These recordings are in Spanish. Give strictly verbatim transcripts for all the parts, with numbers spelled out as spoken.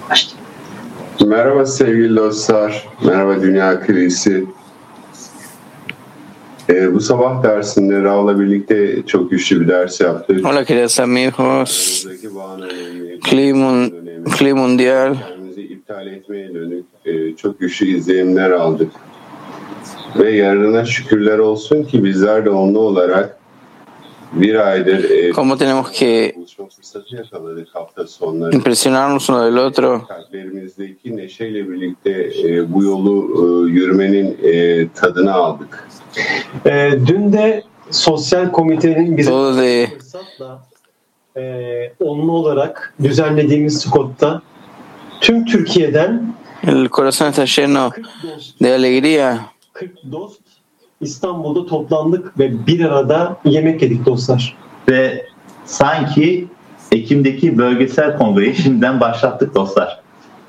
Merhaba sevgili dostlar, merhaba Dünya Kilisi. Ee, bu sabah dersinde Raul'la birlikte çok güçlü bir ders yaptık. Hola queridos amigos, Cli, Cli Mundial. Kendimizi iptal etmeye dönük e, çok güçlü izlenimler aldık. Ve yarına şükürler olsun ki bizler de onlu olarak bir aydır e, ¿Cómo tenemos que buluşma fırsatı yakaladık hafta sonları. impresionarnos uno del otro? Kalplerimizdeki neşeyle birlikte e, bu yolu e, yürümenin e, tadını aldık. E, dün de sosyal komitenin bize Todo de fırsatla e, onlu olarak düzenlediğimiz Sukot'ta tüm Türkiye'den el corazón está lleno kırk dost, de alegría. kırk dost İstanbul'da toplandık ve bir arada yemek yedik dostlar. Ve sanki Ekim'deki bölgesel kongreyi şimdiden başlattık dostlar.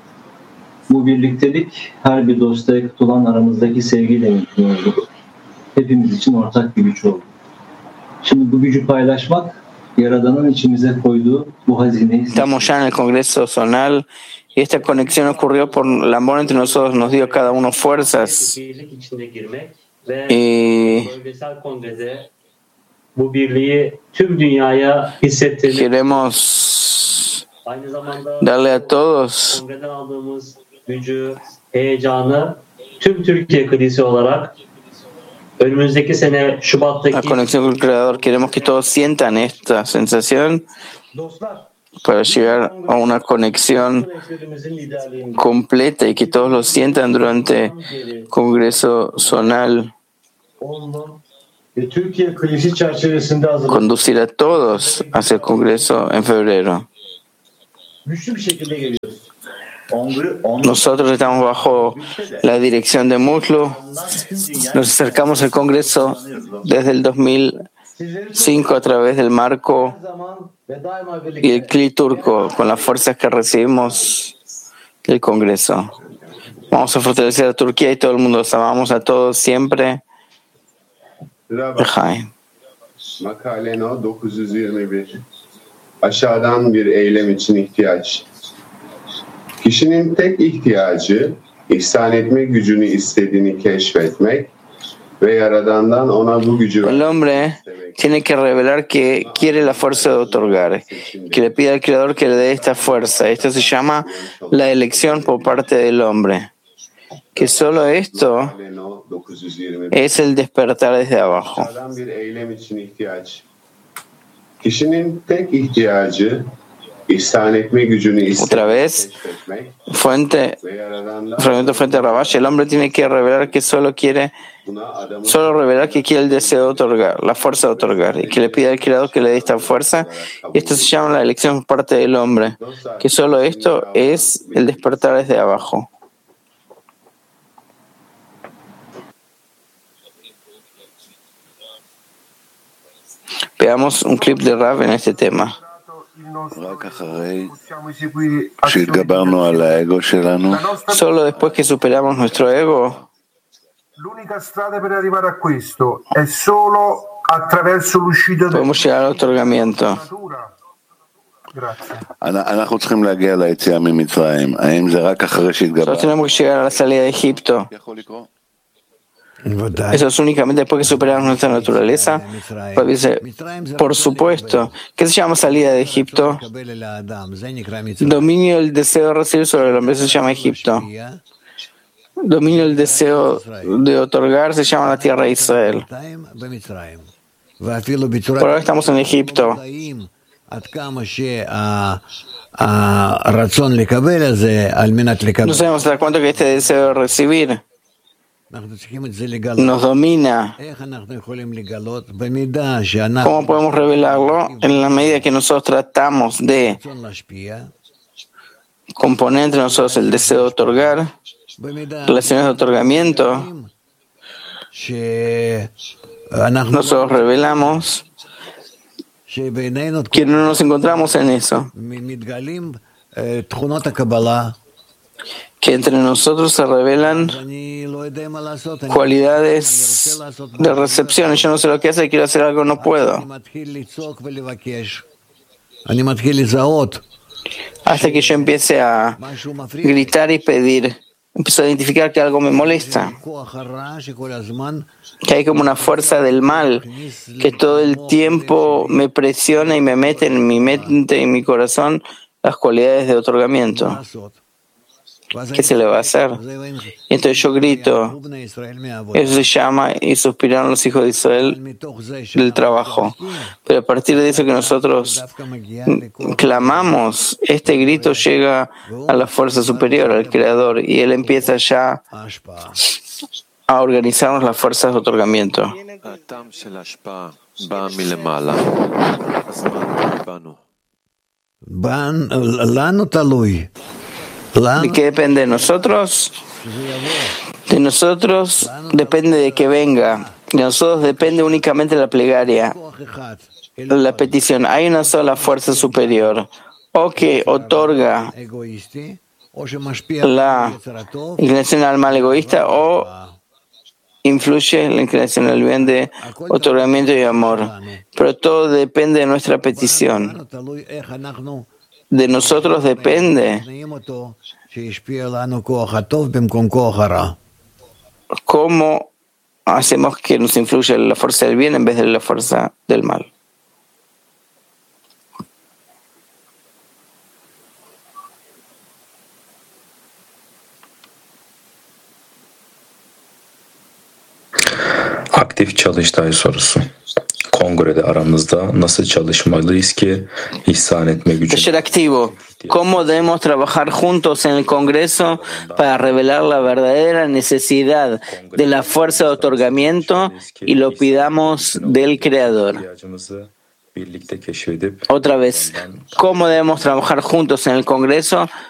Bu birliktelik her bir dosta yakıt olan aramızdaki sevgiyle mümkün oldu. Hepimiz için ortak bir güç oldu. Şimdi bu gücü paylaşmak, Yaradan'ın içimize koyduğu bu hazineyi... Estamos ya en el Congreso Zonal y esta conexión ocurrió por el amor entre nosotros, nos dio cada uno fuerzas. Birlik içinde girmek ve Y bölgesel kongrede bu birliği tüm dünyaya hissettirmek. queremos Aynı zamanda darle a todos kongreden aldığımız gücü, heyecanı tüm Türkiye Kilisi olarak önümüzdeki sene Şubat'taki la conexión con el Creador. Queremos que todos sientan esta sensación Dostlar, para llegar a una conexión rehberimizin liderliğinde completa y que todos lo sientan durante el Congreso Zonal. onlu ve Türkiye Kilisi çerçevesinde hazırladık. Conducir a todos hacia el Congreso en febrero. Güçlü bir şekilde geliyoruz. Onlu, onlu Nosotros estamos bajo la dirección de Muslu. Nos acercamos al Congreso desde el dos mil cinco a través del marco Her zaman ve daima y el birlikte. C L I turco con las fuerzas que recibimos del Congreso. Vamos a fortalecer a Turquía y todo el mundo. Los amamos a todos siempre. Rabbi, Jaime. Makale No dokuz yüz yirmi bir. Aşağıdan bir eylem için ihtiyaç. Kişinin tek ihtiyacı ihsan etme gücünü istediğini keşfetmek ve Yaradan'dan ona bu gücü El vermek hombre istemek. tiene que revelar que quiere la fuerza de otorgar, que le pide al Creador que le dé esta fuerza. Esto se llama la elección por parte del hombre. Que solo esto Makale No dokuz yüz yirmi bir. es el despertar desde abajo. Aşağıdan bir eylem için ihtiyaç. Kişinin tek ihtiyacı ihsan etme gücünü Otra istediğini vez, keşfetmek fuente, ve Yaradan'dan fragmento frente a Rabash, el hombre tiene que revelar que solo quiere, buna adamın solo revelar que quiere el deseo de otorgar, la fuerza de otorgar, y que le pide al Creador que le dé esta fuerza. Y esto se llama la elección por parte del hombre, que solo esto es el despertar desde abajo. Veamos un clip de Rav en este tema. רק אחרי שהתגברנו על האגו שלנו, Solo después que superamos nuestro ego, L'unica strada per arrivare a questo è solo attraverso l'uscita dalla podemos llegar al otorgamiento. natura. Grazie. אנחנו צריכים להגיע ליציאה ממצרים. האם זה רק אחרי Nosotros שהתגברנו? tenemos que llegar a la salida de Egipto. יכול לקרות? Eso es únicamente después que superamos nuestra naturaleza. Pues dice, por supuesto. ¿Qué se llama salida de Egipto? Dominio del deseo de recibir sobre el hombre, eso se llama Egipto. Dominio del deseo de otorgar se llama la tierra de Israel. Por ahora estamos en Egipto. No sabemos hasta cuánto que este deseo de recibir nos domina. ¿Cómo podemos revelarlo? En la medida que nosotros tratamos de componer entre nosotros el deseo de otorgar, relaciones de otorgamiento, nosotros revelamos que no nos encontramos en eso, que entre nosotros se revelan cualidades de recepción. Yo no sé lo que hace, quiero hacer algo, no puedo. hasta que yo empiece a gritar y pedir. Empiezo a identificar que algo me molesta, que hay como una fuerza del mal que todo el tiempo me presiona y me mete en mi mente y en mi corazón las cualidades de otorgamiento. ¿Qué se le va a hacer? Y entonces yo grito. Eso se llama y suspiraron los hijos de Israel del trabajo. Pero a partir de eso que nosotros clamamos, este grito llega a la fuerza superior, al Creador, y Él empieza ya a organizarnos las fuerzas de otorgamiento. ¿De qué depende de nosotros? De nosotros depende de que venga. De nosotros depende únicamente la plegaria, la petición. Hay una sola fuerza superior, o que otorga la inclinación al mal egoísta, o influye la inclinación al bien de otorgamiento y amor. Pero todo depende de nuestra petición. De nosotros depende cómo hacemos que nos influya la fuerza del bien en vez de la fuerza del mal. Aktif çalıştay sorusu. Kongrede aramızda nasıl çalışmalıyız ki ihsan etme gücünü? Taller activo. ¿Cómo debemos trabajar juntos en el Congreso para revelar la verdadera necesidad de la fuerza de otorgamiento y lo pidamos del Creador? Otra vez, ¿cómo debemos trabajar juntos en el Congreso